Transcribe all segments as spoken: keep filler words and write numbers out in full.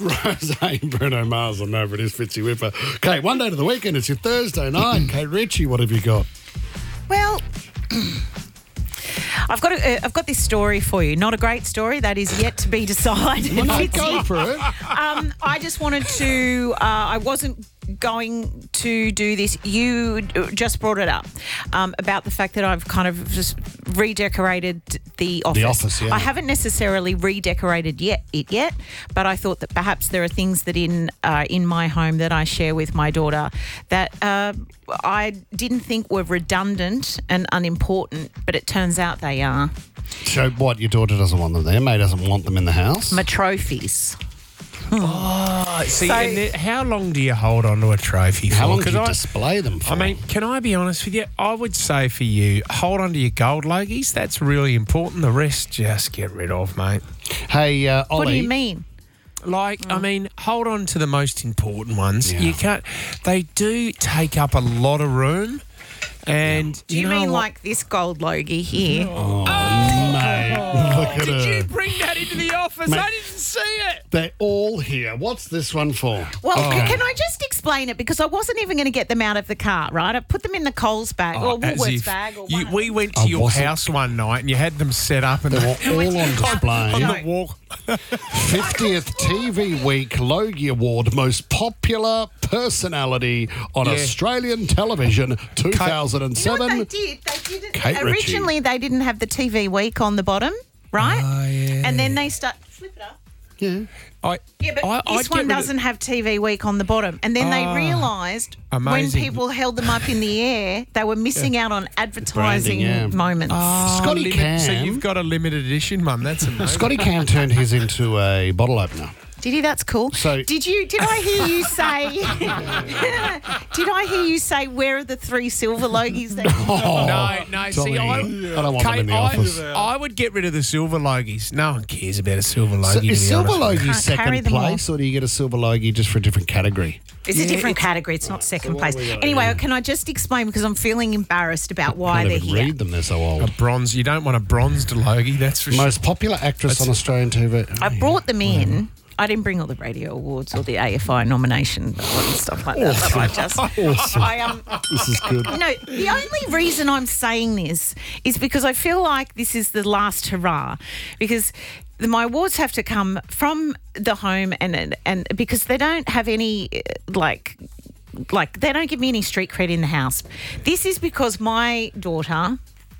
Rose ain't Bruno Mars or no, but it is Fitzy Whipper. Kate, one day to the weekend. It's your Thursday night. Kate Ritchie, what have you got? Well, I've got a, uh, I've got this story for you. Not a great story. That is yet to be decided. Well, no, go for it. Um, I just wanted to. Uh, I wasn't going to do this. You just brought it up um, about the fact that I've kind of just redecorated the office. The office, yeah. I haven't necessarily redecorated yet it yet, but I thought that perhaps there are things that in uh, in my home that I share with my daughter that uh, I didn't think were redundant and unimportant, but it turns out they are. So what, your daughter doesn't want them there? May doesn't want them in the house? My trophies. Oh, see, So- and then how long do you hold on to a trophy for? How long do 'Cause you I, display them for? I mean, can I be honest with you? I would say for you, hold on to your gold logies. That's really important. The rest, just get rid of, mate. hey, uh, Ollie. What do you mean? Like, I mean, hold on to the most important ones. Yeah. You can't. They do take up a lot of room, and Do you, know mean what? like this gold logie here? Oh, mate. Look at Did her. you bring that into the office? Mate. I didn't see it. They're all here. What's this one for? Well, Oh. c- can I just explain it? Because I wasn't even going to get them out of the car, right? I put them in the Coles bag or As Woolworths if bag. Or you, one we of went to I your wasn't- house one night and you had them set up and They were all on display. on No. the wall. fiftieth T V Week Logie Award Most Popular Personality on Yeah. Australian Television two thousand You know seven. what they did? They did it. Kate Ritchie. Originally, they didn't have the T V week on the bottom, right? Oh, yeah. And then they start flip it up. Yeah. I, Yeah, but I, this I'd get one rid of- doesn't have T V week on the bottom. And then they Ah, realised when amazing. people held them up in the air, they were missing out on advertising Branding, yeah. moments. Oh, Scotty limit- So Cam. you've got a limited edition, Mum. That's amazing. Scotty Cam turned his into a bottle opener. Did he? That's cool. So- did you? Did I hear you say? did I hear you say where are the three silver logies? That Oh, No, no. See, Dolly, I, I don't want them in the I, office. I would get rid of the silver logies. No one cares about a silver So logie. to is be Silver honest with Logie you. Can't carry second them all. place, or do you get a Silver Logie just for a different category? It's Yeah, a different it's- category. It's not second what place. have we got Anyway, here? can I just explain because I'm feeling embarrassed about why Can't they're even here. read them, they're so A old. bronze. You don't want a bronzed logie. That's for sure. Most popular actress on Australian T V. I brought them in. I didn't bring all the radio awards or the A F I nomination and stuff like that. But I just, Awesome. I um. This is good. No, the only reason I'm saying this is because I feel like this is the last hurrah, because the, my awards have to come from the home and and, and because they don't have any uh, like. Like, they don't give me any street cred in the house. This is because my daughter,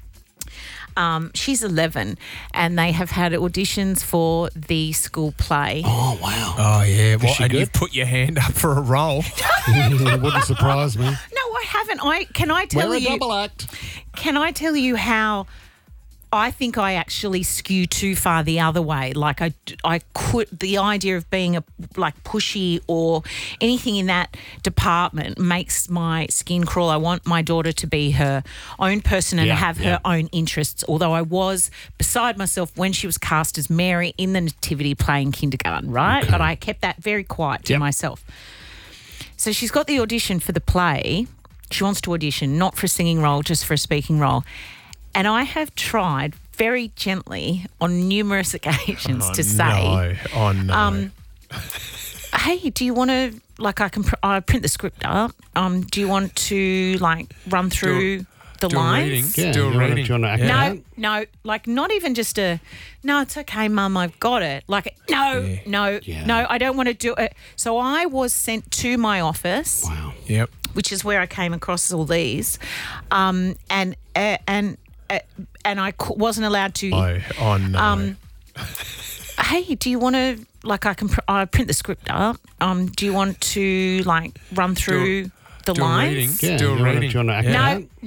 um, she's eleven, and they have had auditions for the school play. Oh, wow. Oh yeah. Well, she and good? you've put your hand up for a role. It wouldn't surprise me. No, I haven't. I can I tell We're a you? double act. Can I tell you how I think I actually skew too far the other way? Like I, I could, the idea of being a like pushy or anything in that department makes my skin crawl. I want my daughter to be her own person and Yeah, have yeah. her own interests. Although I was beside myself when she was cast as Mary in the Nativity play in kindergarten, right? Okay. But I kept that very quiet to Yep. myself. So she's got the audition for the play. She wants to audition, not for a singing role, just for a speaking role. And I have tried very gently on numerous occasions Oh, to say, no. Oh no. um, hey, do you want to, like, I can pr- I print the script up. Um, do you want to, like, run through the do a lines? reading. Yeah, do a you wanna- reading. do you wanna act Yeah. it out? No, no, like not even just a, no, it's okay, Mum, I've got it. Like, no, Yeah. no, Yeah. no, I don't want to do it. So I was sent to my office, Wow. Yep. which is where I came across all these, um, and uh, and uh, and I c- wasn't allowed to. Oh, oh no. Um, hey, do you want to, like, I can pr- I print the script up. Um, do you want to, like, run through the do a reading. lines? Yeah, Do a you wanna- reading. do you wanna act Yeah. it No, out?